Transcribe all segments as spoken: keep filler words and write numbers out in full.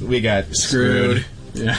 we got screwed. screwed. Yeah.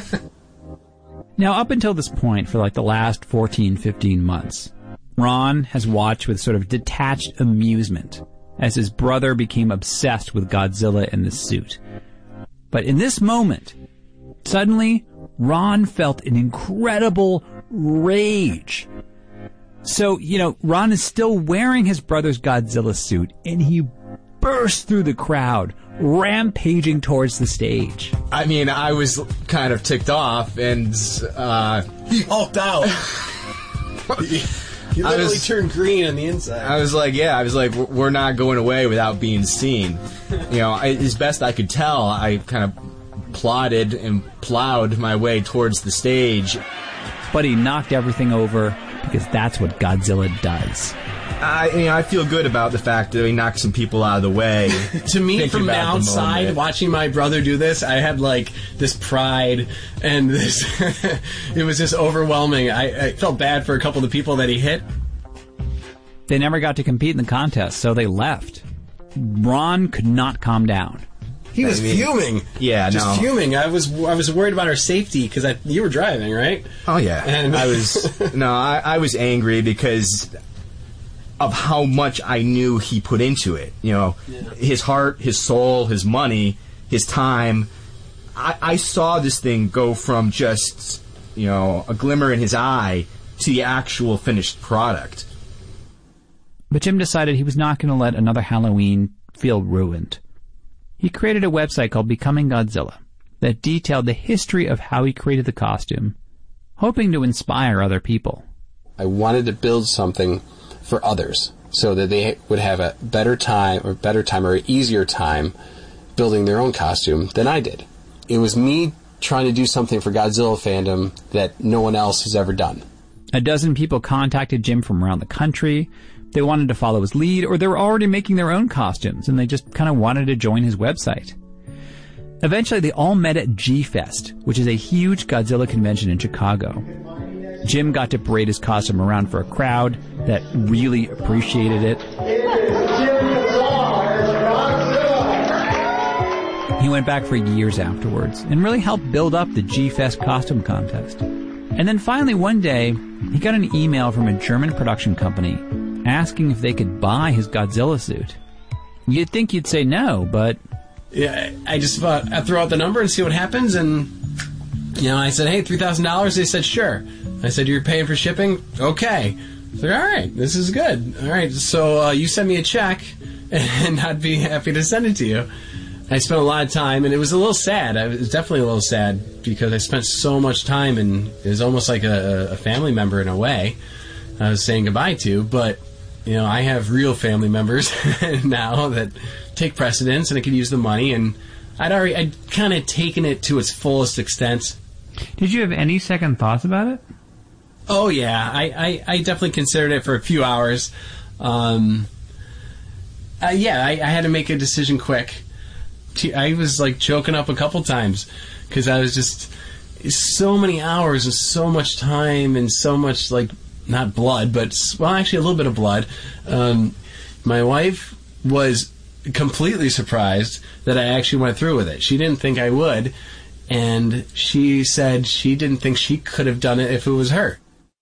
Now, up until this point, for like the last fourteen, fifteen months, Ron has watched with sort of detached amusement as his brother became obsessed with Godzilla and the suit. But in this moment, suddenly, Ron felt an incredible rage. So, you know, Ron is still wearing his brother's Godzilla suit, and he bursts through the crowd, rampaging towards the stage. I mean, I was kind of ticked off, and uh, he hulked out. he, he literally was, turned green on the inside. I was like, yeah, I was like, we're not going away without being seen. You know, I, as best I could tell, I kind of plodded and plowed my way towards the stage. But he knocked everything over, because that's what Godzilla does. I, you know, I feel good about the fact that he knocked some people out of the way. To me, from the outside, the watching my brother do this, I had like this pride and this. It was just overwhelming. I, I felt bad for a couple of the people that he hit. They never got to compete in the contest, so they left. Ron could not calm down. He was I mean, fuming. Yeah, just no. fuming. I was I was worried about our safety because you were driving, right? Oh yeah, and I was no, I, I was angry because of how much I knew he put into it. You know, yeah. His heart, his soul, his money, his time. I, I saw this thing go from just, you know, a glimmer in his eye to the actual finished product. But Jim decided he was not going to let another Halloween feel ruined. He created a website called Becoming Godzilla that detailed the history of how he created the costume, hoping to inspire other people. I wanted to build something for others so that they would have a better time or better time or an easier time building their own costume than I did. It was me trying to do something for Godzilla fandom that no one else has ever done. A dozen people contacted Jim from around the country. They wanted to follow his lead, or they were already making their own costumes, and they just kind of wanted to join his website. Eventually, they all met at G-Fest, which is a huge Godzilla convention in Chicago. Jim got to parade his costume around for a crowd that really appreciated it. He went back for years afterwards and really helped build up the G-Fest costume contest. And then finally one day, he got an email from a German production company asking if they could buy his Godzilla suit. You'd think you'd say no, but... Yeah, I just thought I'd throw out the number and see what happens, and, you know, I said, hey, three thousand dollars? They said, sure. I said, you're paying for shipping? Okay. I said, all right, this is good. All right, so uh, you send me a check, and I'd be happy to send it to you. I spent a lot of time, and it was a little sad. I was definitely a little sad, because I spent so much time, and it was almost like a, a family member in a way I was saying goodbye to, but... You know, I have real family members now that take precedence, and I could use the money, and I'd already, I'd kind of taken it to its fullest extent. Did you have any second thoughts about it? Oh, yeah. I, I, I definitely considered it for a few hours. Um, uh, yeah, I, I had to make a decision quick. I was, like, choking up a couple times, because I was just, so many hours and so much time and so much, like, not blood, but, well, actually a little bit of blood. Um, my wife was completely surprised that I actually went through with it. She didn't think I would, and she said she didn't think she could have done it if it was her.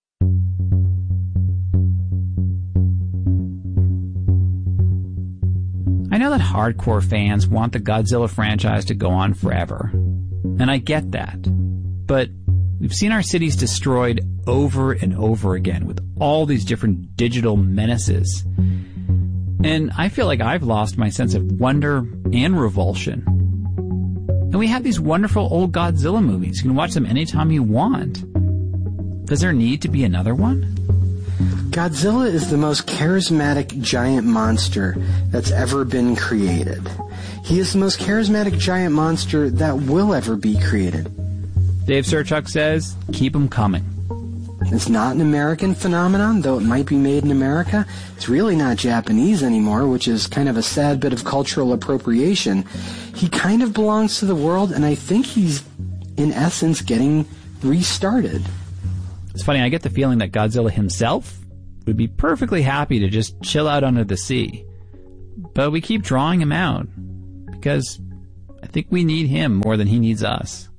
I know that hardcore fans want the Godzilla franchise to go on forever, and I get that, but we've seen our cities destroyed over and over again with all these different digital menaces. And I feel like I've lost my sense of wonder and revulsion. And we have these wonderful old Godzilla movies. You can watch them anytime you want. Does there need to be another one? Godzilla is the most charismatic giant monster that's ever been created. He is the most charismatic giant monster that will ever be created. Dave Serchuk says, keep them coming. It's not an American phenomenon, though it might be made in America. It's really not Japanese anymore, which is kind of a sad bit of cultural appropriation. He kind of belongs to the world, and I think he's, in essence, getting restarted. It's funny, I get the feeling that Godzilla himself would be perfectly happy to just chill out under the sea. But we keep drawing him out, because I think we need him more than he needs us.